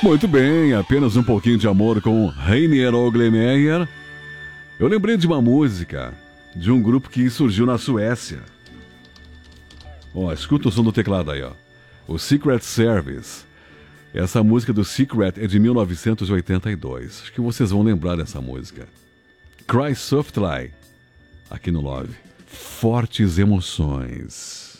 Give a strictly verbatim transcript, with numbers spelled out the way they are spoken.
Muito bem, apenas um pouquinho de amor com Rainier Oglemeyer. Eu lembrei de uma música de um grupo que surgiu na Suécia. Ó, escuta o som do teclado aí, ó. O Secret Service. Essa música do Secret é de mil novecentos e oitenta e dois. Acho que vocês vão lembrar dessa música. Cry Softly. Aqui no Love. Fortes emoções.